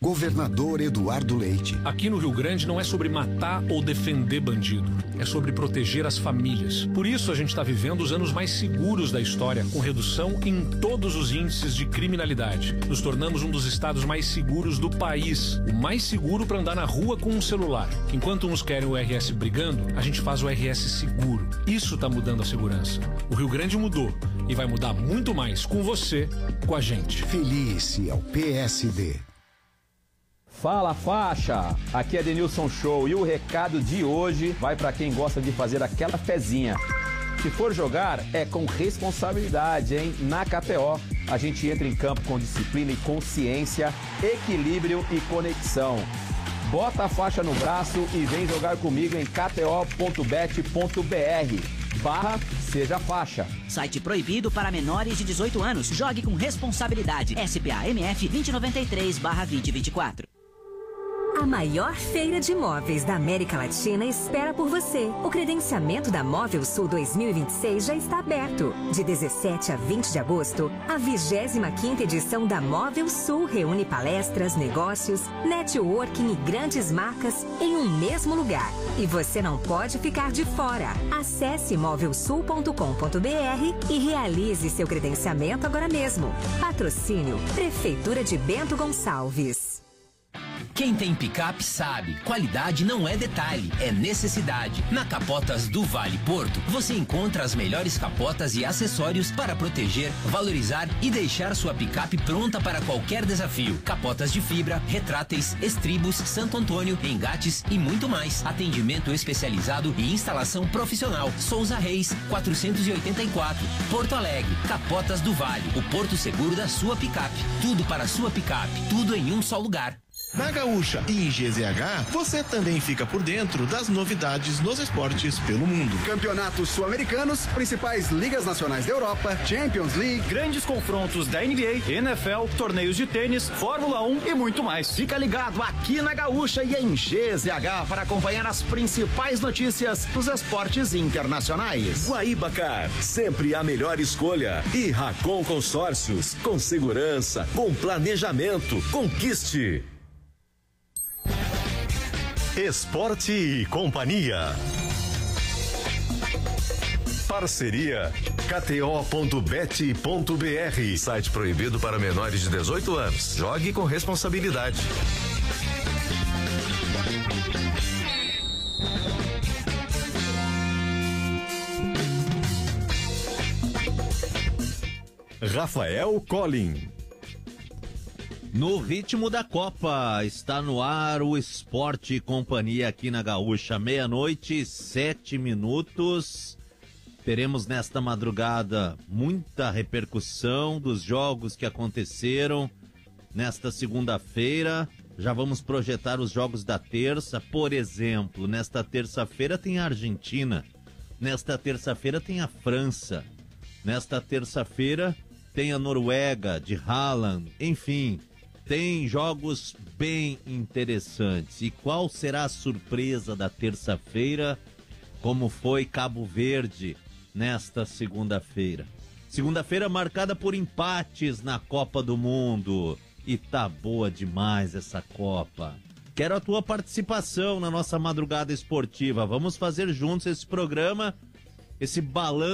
Governador Eduardo Leite. Aqui no Rio Grande não é sobre matar ou defender bandido, é sobre proteger as famílias. Por isso a gente está vivendo os anos mais seguros da história, com redução em todos os índices de criminalidade. Nos tornamos um dos estados mais seguros do país, o mais seguro para andar na rua com um celular. Enquanto uns querem o RS brigando, a gente faz o RS seguro. Isso está mudando a segurança. O Rio Grande mudou e vai mudar muito mais com você, com a gente. Felice ao PSD. Fala, faixa! Aqui é Denilson Show e o recado de hoje vai para quem gosta de fazer aquela fezinha. Se for jogar, é com responsabilidade, hein? Na KTO, a gente entra em campo com disciplina e consciência, equilíbrio e conexão. Bota a faixa no braço e vem jogar comigo em kto.bet.br/seja faixa. Site proibido para menores de 18 anos. Jogue com responsabilidade. SPA MF 2093/2024. A maior feira de imóveis da América Latina espera por você. O credenciamento da Móvel Sul 2026 já está aberto. De 17 a 20 de agosto, a 25ª edição da Móvel Sul reúne palestras, negócios, networking e grandes marcas em um mesmo lugar. E você não pode ficar de fora. Acesse movelsul.com.br e realize seu credenciamento agora mesmo. Patrocínio Prefeitura de Bento Gonçalves. Quem tem picape sabe, qualidade não é detalhe, é necessidade. Na Capotas do Vale Porto, você encontra as melhores capotas e acessórios para proteger, valorizar e deixar sua picape pronta para qualquer desafio. Capotas de fibra, retráteis, estribos, Santo Antônio, engates e muito mais. Atendimento especializado e instalação profissional. Souza Reis, 484, Porto Alegre. Capotas do Vale, o porto seguro da sua picape. Tudo para a sua picape, tudo em um só lugar. Na Gaúcha e em GZH, você também fica por dentro das novidades nos esportes pelo mundo. Campeonatos sul-americanos, principais ligas nacionais da Europa, Champions League, grandes confrontos da NBA, NFL, torneios de tênis, Fórmula 1 e muito mais. Fica ligado aqui na Gaúcha e em GZH para acompanhar as principais notícias dos esportes internacionais. Guaíbacar, sempre a melhor escolha. E Racon Consórcios, com segurança, com planejamento, conquiste. Esporte e Companhia. Parceria kto.bet.br. Site proibido para menores de 18 anos. Jogue com responsabilidade. Rafael Collin. No ritmo da Copa, está no ar o Esporte e Companhia aqui na Gaúcha, 00:07. Teremos nesta madrugada muita repercussão dos jogos que aconteceram nesta segunda-feira. Já vamos projetar os jogos da terça. Por exemplo, nesta terça-feira tem a Argentina, nesta terça-feira tem a França, nesta terça-feira tem a Noruega de Haaland, enfim... Tem jogos bem interessantes. E qual será a surpresa da terça-feira, como foi Cabo Verde nesta segunda-feira? Segunda-feira marcada por empates na Copa do Mundo. E tá boa demais essa Copa. Quero a tua participação na nossa madrugada esportiva. Vamos fazer juntos esse programa, esse balanço